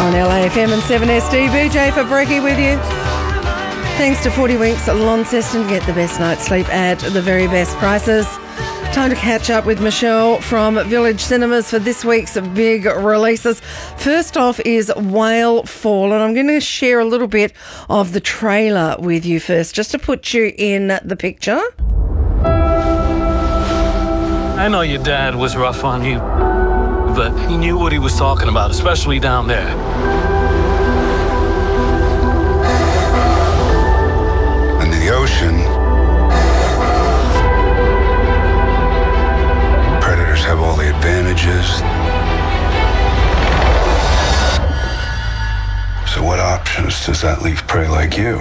On LAFM and 7SD, BJ for Brekkie with you. Thanks to 40 Winks at Launceston, get the best night's sleep at the very best prices. Time to catch up with Michelle from Village Cinemas for this week's big releases. First off is Whale Fall, and I'm going to share a little bit of the trailer with you first, just to put you in the picture. I know your dad was rough on you, but he knew what he was talking about, especially down there. And the ocean, predators have all the advantages. So what options does that leave prey like you?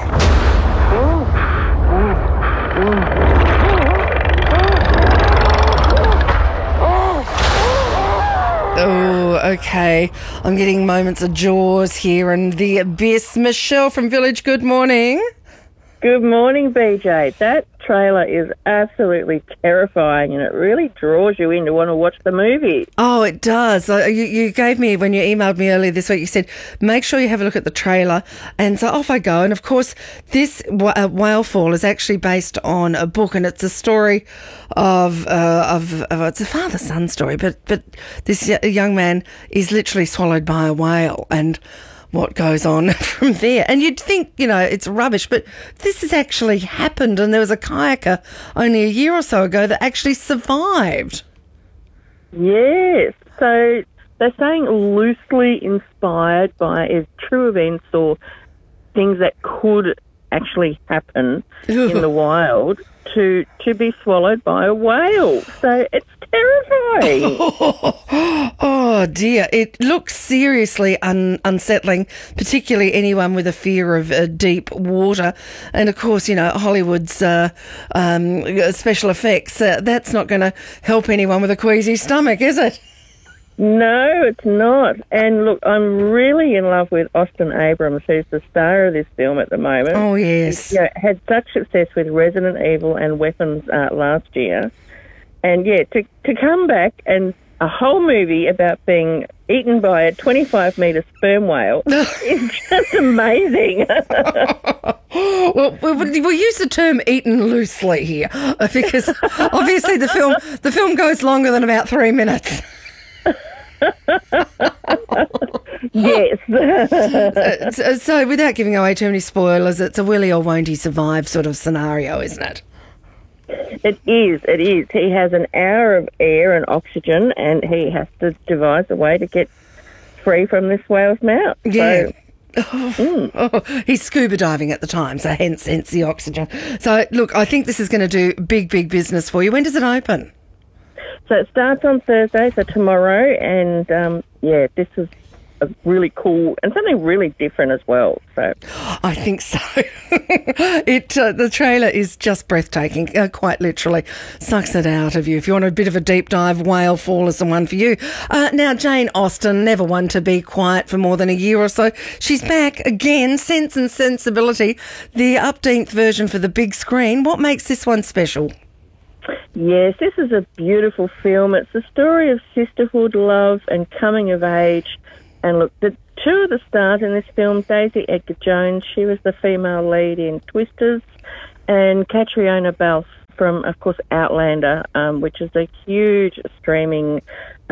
Oh, okay. I'm getting moments of Jaws here and the abyss. Michelle from Village, good morning. Good morning, BJ. That trailer is absolutely terrifying and it really draws you in to want to watch the movie. Oh, it does. You gave me, when you emailed me earlier this week, you said, make sure you have a look at the trailer. And so off I go. And of course, this Whale Fall is actually based on a book, and it's a story of it's a father-son story, but this young man is literally swallowed by a whale, and what goes on from there. And you'd think, it's rubbish, but this has actually happened, and there was a kayaker only a year or so ago that actually survived. Yes. So they're saying loosely inspired by true events or things that could actually happen in the wild to be swallowed by a whale. So it's terrifying. Oh dear. It looks seriously unsettling, particularly anyone with a fear of deep water. And of course, Hollywood's special effects, that's not going to help anyone with a queasy stomach, is it? No, it's not. And look, I'm really in love with Austin Abrams, who's the star of this film at the moment. Oh, yes. He had such success with Resident Evil and Weapons last year. And, to come back and a whole movie about being eaten by a 25-metre sperm whale is just amazing. Well, we'll use the term eaten loosely here, because obviously the film goes longer than about 3 minutes. Yes. So without giving away too many spoilers, it's a will he or won't he survive sort of scenario, isn't it? It is. He has an hour of air and oxygen, and he has to devise a way to get free from this whale's mouth. Yeah. So, he's scuba diving at the time, so hence the oxygen. So, look, I think this is going to do big business for you. When does it open? So it starts on Thursday, so tomorrow, and this is a really cool and something really different as well. So I think so. The trailer is just breathtaking, quite literally sucks it out of you. If you want a bit of a deep dive, Whale Fall is the one for you. Now, Jane Austen, never one to be quiet for more than a year or so. She's back again, Sense and Sensibility, the updated version for the big screen. What makes this one special? Yes, this is a beautiful film. It's the story of sisterhood, love and coming of age. And look, the two of the stars in this film, Daisy Edgar-Jones, she was the female lead in Twisters, and Catriona Balfe from, of course, Outlander, which is a huge streaming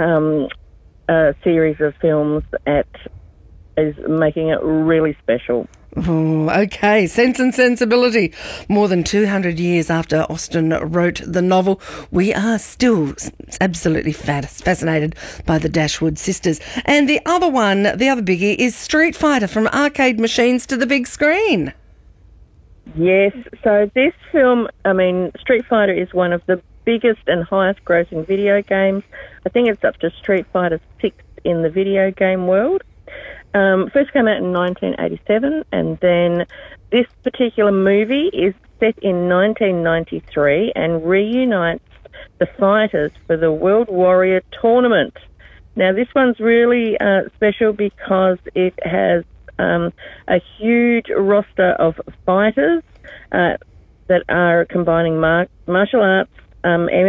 series of films that is making it really special. Oh, okay. Sense and Sensibility. More than 200 years after Austen wrote the novel, we are still absolutely fascinated by the Dashwood sisters. And the other one, the other biggie, is Street Fighter, from arcade machines to the big screen. Yes. So this film, Street Fighter is one of the biggest and highest grossing video games. I think it's up to Street Fighter 6 in the video game world. First came out in 1987, and then this particular movie is set in 1993 and reunites the fighters for the World Warrior Tournament. Now, this one's really special because it has a huge roster of fighters that are combining martial arts,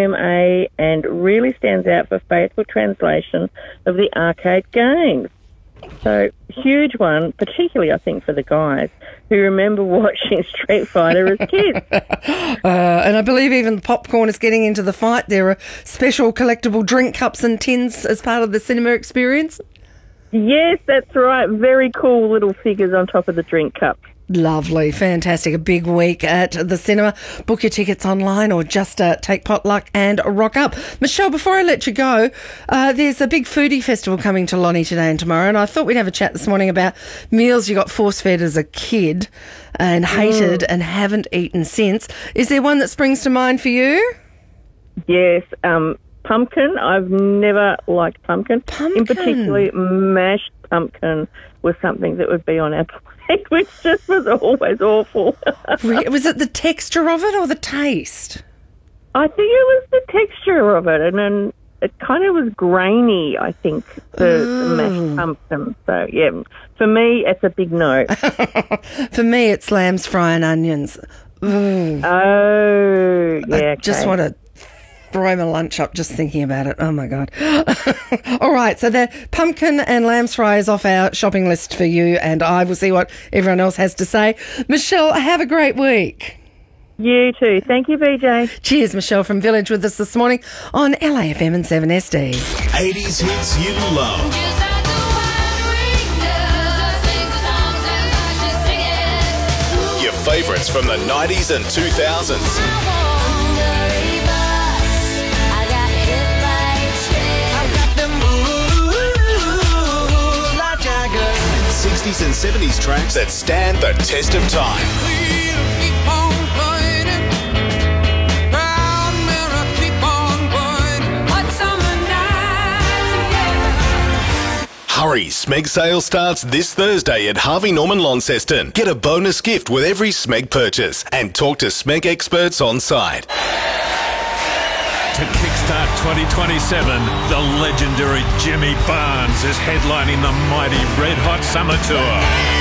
MMA, and really stands out for faithful translation of the arcade games. So, huge one, particularly, I think, for the guys who remember watching Street Fighter as kids. And I believe even the popcorn is getting into the fight. There are special collectible drink cups and tins as part of the cinema experience. Yes, that's right. Very cool little figures on top of the drink cups. Lovely, fantastic. A big week at the cinema. Book your tickets online or just take potluck and rock up. Michelle, before I let you go, there's a big foodie festival coming to Lonnie today and tomorrow, and I thought we'd have a chat this morning about meals you got force-fed as a kid and hated and haven't eaten since. Is there one that springs to mind for you? Yes, pumpkin. I've never liked pumpkin. In particular, mashed pumpkin was something that would be on our plate, which just was always awful. Was it the texture of it or the taste? I think it was the texture of it, and then it kind of was grainy, I think, the mashed pumpkin. So, yeah, for me, it's a big no. For me, it's lamb's fry and onions. Ooh. Oh, yeah, I just want to throw my lunch up just thinking about it. Oh, my God. All right, so the pumpkin and lamb's fry is off our shopping list for you, and I will see what everyone else has to say. Michelle, have a great week. You too. Thank you, BJ. Cheers, Michelle from Village with us this morning on LAFM and 7SD. 80s hits you love. Your favourites from the 90s and 2000s. 60s and 70s tracks that stand the test of time. Hurry, Smeg sale starts this Thursday at Harvey Norman Launceston. Get a bonus gift with every Smeg purchase and talk to Smeg experts on site. To kickstart 2027, the legendary Jimmy Barnes is headlining the mighty Red Hot Summer Tour.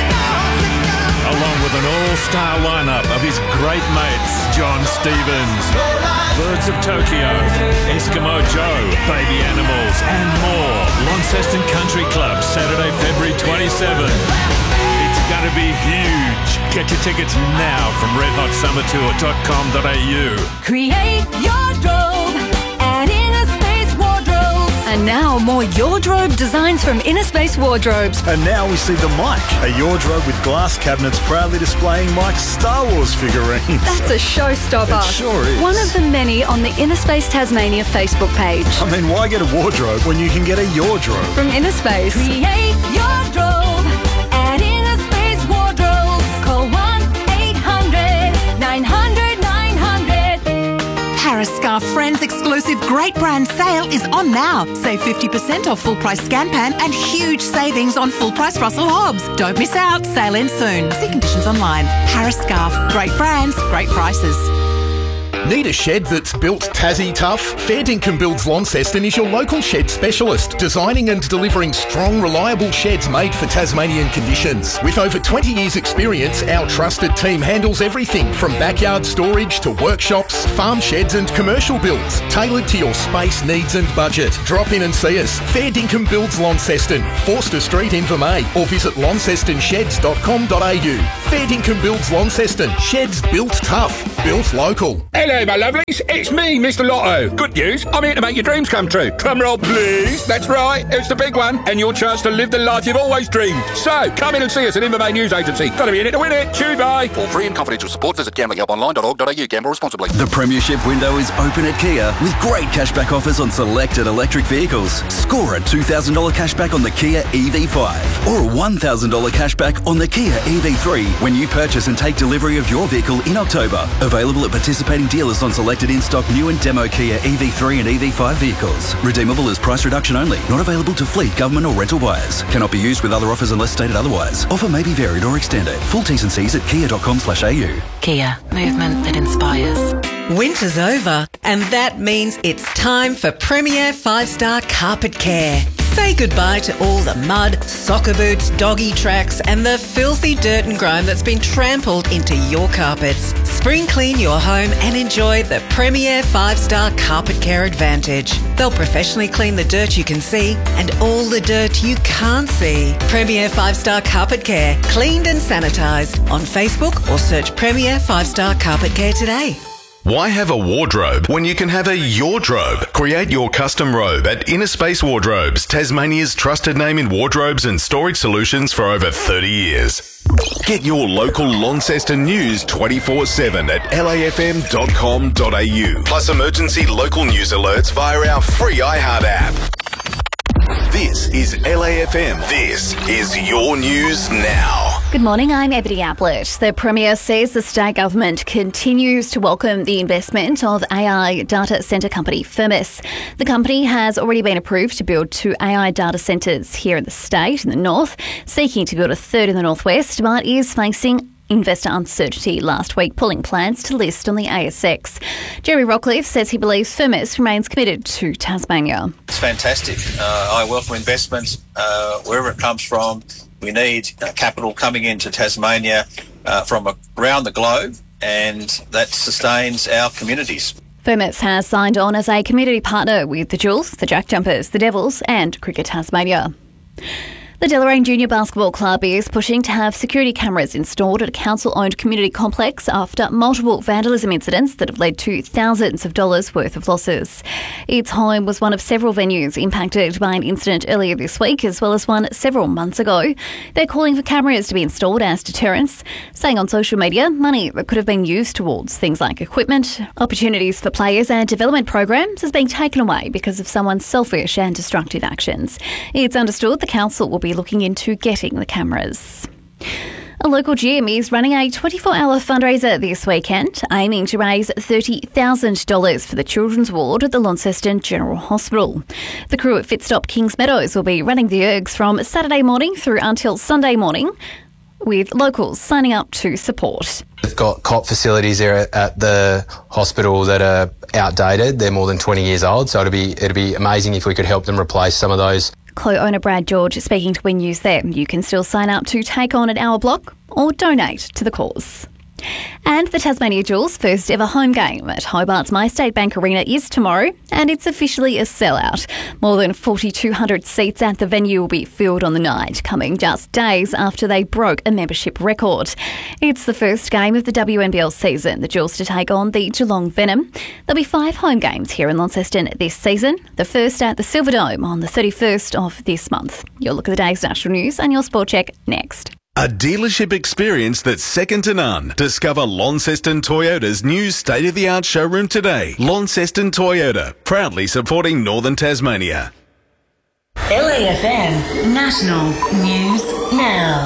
Along with an all-star lineup of his great mates, John Stevens, Birds of Tokyo, Eskimo Joe, Baby Animals, and more. Launceston Country Club, Saturday, February 27. It's going to be huge. Get your tickets now from redhotsummertour.com.au. Create your drobe at Innerspace Wardrobes. And now more Yordrobe designs from Innerspace Wardrobes. And now we see the Mike, a Yordrobe with glass cabinets proudly displaying Mike's Star Wars figurines. That's a showstopper. It sure is. One of the many on the Innerspace Tasmania Facebook page. I mean, why get a wardrobe when you can get a Yordrobe? From Innerspace. Create your drobe at Innerspace Wardrobes. Call 1-800-900-900. Paris Scarf Friends exclusive Great Brand Sale is on now. Save 50% off full price Scanpan and huge savings on full price Russell Hobbs. Don't miss out. Sale ends soon. See conditions online. Paris Scarf. Great brands, great prices. Need a shed that's built Tassie tough? Fair Dinkum Builds Launceston is your local shed specialist, designing and delivering strong, reliable sheds made for Tasmanian conditions. With over 20 years' experience, our trusted team handles everything from backyard storage to workshops, farm sheds and commercial builds, tailored to your space needs and budget. Drop in and see us. Fair Dinkum Builds Launceston, Forster Street, Invermay, or visit launcestonsheds.com.au. Fair Dinkum Builds Launceston. Sheds built tough, built local. Hello, my lovelies. It's me, Mr. Lotto. Good news, I'm here to make your dreams come true. Drum roll, please. That's right, it's the big one, and your chance to live the life you've always dreamed. So, come in and see us at Invermay News Agency. Got to be in it to win it. Cheers, bye. For free and confidential support, visit gamblinghelponline.org.au. Gamble responsibly. The Premiership window is open at Kia with great cashback offers on selected electric vehicles. Score a $2,000 cashback on the Kia EV5 or a $1,000 cashback on the Kia EV3 when you purchase and take delivery of your vehicle in October. Available at participating dealers on selected in-stock new and demo Kia EV3 and EV5 vehicles. Redeemable as price reduction only. Not available to fleet, government or rental buyers. Cannot be used with other offers unless stated otherwise. Offer may be varied or extended. Full T's and C's at kia.com/au. Kia. Movement that inspires. Winter's over, and that means it's time for Premier 5-Star Carpet Care. Say goodbye to all the mud, soccer boots, doggy tracks and the filthy dirt and grime that's been trampled into your carpets. Spring clean your home and enjoy the Premier 5-Star Carpet Care Advantage. They'll professionally clean the dirt you can see and all the dirt you can't see. Premier 5-Star Carpet Care, cleaned and sanitised. On Facebook or search Premier 5-Star Carpet Care today. Why have a wardrobe when you can have a Yourdrobe? Create your custom robe at Inner Space Wardrobes, Tasmania's trusted name in wardrobes and storage solutions for over 30 years. Get your local Launceston news 24/7 at lafm.com.au. Plus emergency local news alerts via our free iHeart app. This is LAFM. This is your news now. Good morning, I'm Ebony Ablett. The Premier says the state government continues to welcome the investment of AI data centre company Firmus. The company has already been approved to build 2 AI data centres here in the state, in the north, seeking to build a third in the northwest, but is facing investor uncertainty last week, pulling plans to list on the ASX. Jerry Rockcliffe says he believes Firmus remains committed to Tasmania. It's fantastic. I welcome investment wherever it comes from. We need capital coming into Tasmania from around the globe, and that sustains our communities. Firmus has signed on as a community partner with the Jules, the Jack Jumpers, the Devils and Cricket Tasmania. The Deloraine Junior Basketball Club is pushing to have security cameras installed at a council-owned community complex after multiple vandalism incidents that have led to thousands of dollars worth of losses. Its home was one of several venues impacted by an incident earlier this week, as well as one several months ago. They're calling for cameras to be installed as deterrence, saying on social media money that could have been used towards things like equipment, opportunities for players and development programs is being taken away because of someone's selfish and destructive actions. It's understood the council will be looking into getting the cameras. A local gym is running a 24-hour fundraiser this weekend, aiming to raise $30,000 for the children's ward at the Launceston General Hospital. The crew at Fitstop Kings Meadows will be running the ergs from Saturday morning through until Sunday morning, with locals signing up to support. We've got cot facilities there at the hospital that are outdated. They're more than 20 years old, so it'd be amazing if we could help them replace some of those. Clo owner Brad George speaking to Win News there. You can still sign up to take on an hour block or donate to the cause. And the Tasmania Jules' first ever home game at Hobart's MyState Bank Arena is tomorrow, and it's officially a sellout. More than 4,200 seats at the venue will be filled on the night, coming just days after they broke a membership record. It's the first game of the WNBL season, the Jules to take on the Geelong Venom. There'll be 5 home games here in Launceston this season, the first at the Silverdome on the 31st of this month. You'll look at the day's national news and your sport check next. A dealership experience that's second to none. Discover Launceston Toyota's new state-of-the-art showroom today. Launceston Toyota, proudly supporting Northern Tasmania. LAFM National News Now.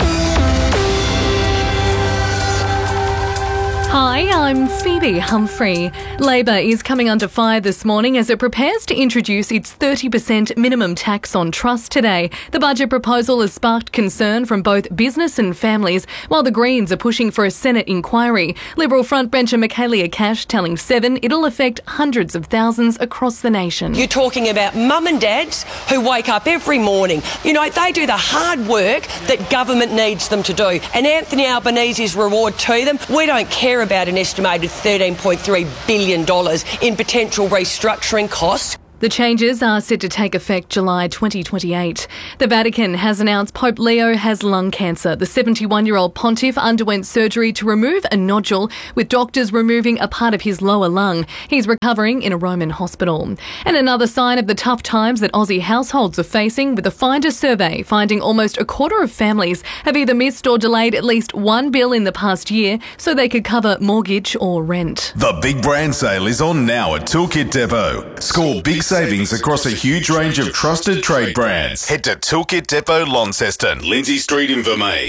Hi, I'm Phoebe Humphrey. Labor is coming under fire this morning as it prepares to introduce its 30% minimum tax on trust today. The budget proposal has sparked concern from both business and families, while the Greens are pushing for a Senate inquiry. Liberal frontbencher Michaelia Cash telling Seven it'll affect hundreds of thousands across the nation. You're talking about mum and dads who wake up every morning. You know, they do the hard work that government needs them to do. And Anthony Albanese's reward to them, we don't care about an estimated $13.3 billion in potential restructuring costs. The changes are set to take effect July 2028. The Vatican has announced Pope Leo has lung cancer. The 71-year-old pontiff underwent surgery to remove a nodule, with doctors removing a part of his lower lung. He's recovering in a Roman hospital. And another sign of the tough times that Aussie households are facing, with the Finder survey finding almost a quarter of families have either missed or delayed at least one bill in the past year so they could cover mortgage or rent. The big brand sale is on now at Toolkit Depot. Score big savings across a huge range of trusted trade brands. Head to Toolkit Depot Launceston, Lindsay Street in Vermey.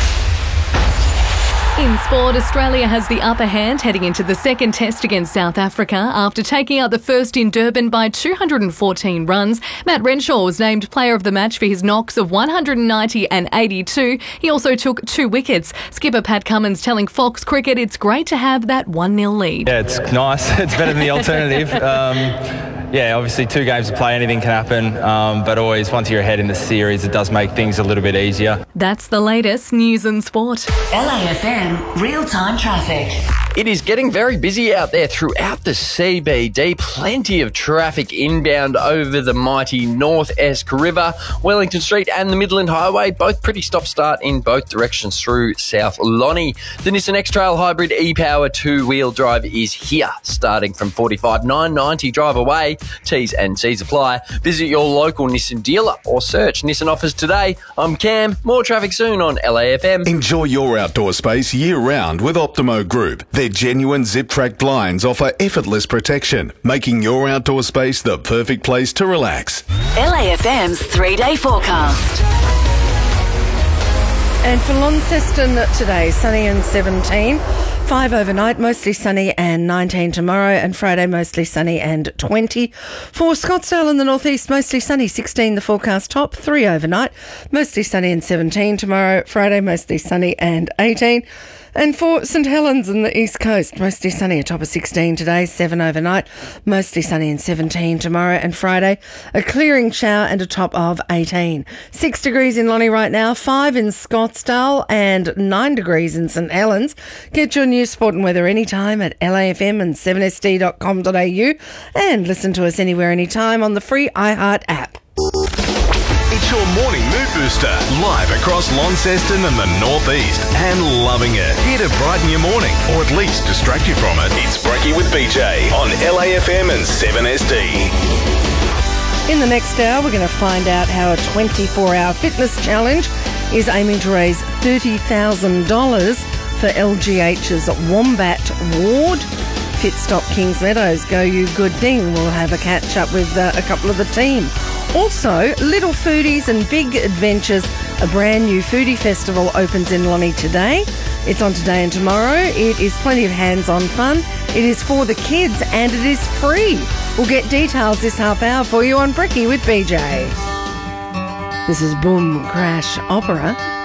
In sport, Australia has the upper hand heading into the second test against South Africa after taking out the first in Durban by 214 runs. Matt Renshaw was named player of the match for his knocks of 190 and 82. He also took 2 wickets. Skipper Pat Cummins telling Fox Cricket it's great to have that 1-0 lead. Yeah, it's nice. It's better than the alternative. Yeah, obviously 2 games to play, anything can happen, but always once you're ahead in the series, it does make things a little bit easier. That's the latest news and sport. LAFM Real-Time Traffic. It is getting very busy out there throughout the CBD. Plenty of traffic inbound over the mighty North Esk River, Wellington Street and the Midland Highway, both pretty stop-start in both directions through South Lonnie. The Nissan X-Trail Hybrid e-Power 2-wheel drive is here, starting from $45,990 drive away. T's and C's apply. Visit your local Nissan dealer or search Nissan offers today. I'm Cam. More traffic soon on LAFM. Enjoy your outdoor space year-round with Optimo Group. Their genuine zip-track blinds offer effortless protection, making your outdoor space the perfect place to relax. LAFM's 3-day forecast. And for Launceston today, sunny and 17. 5 overnight, mostly sunny and 19 tomorrow, and Friday mostly sunny and 20. For Scottsdale in the northeast, mostly sunny, 16 the forecast top, 3 overnight, mostly sunny and 17 tomorrow, Friday mostly sunny and 18. And for St Helens in the east coast, mostly sunny, a top of 16 today, 7 overnight, mostly sunny and 17 tomorrow, and Friday a clearing shower and a top of 18. 6 degrees in Lonnie right now, 5 in Scottsdale and 9 degrees in St Helens. Get your news, sport and weather anytime at LAFM and 7sd.com.au and listen to us anywhere anytime on the free iHeart app. It's your morning mood booster, live across Launceston and the northeast, and loving it. Here to brighten your morning, or at least distract you from it. It's Brekkie with BJ on LAFM and 7SD. In the next hour, we're going to find out how a 24-hour fitness challenge is aiming to raise $30,000 for LGH's Wombat Ward. Fit Stop Kings Meadows, go you good thing. We'll have a catch up with a couple of the team. Also, Little Foodies and Big Adventures, a brand new foodie festival opens in Lonnie today. It's on today and tomorrow. It is plenty of hands-on fun. It is for the kids and it is free. We'll get details this half hour for you on Brekkie with BJ. This is Boom Crash Opera.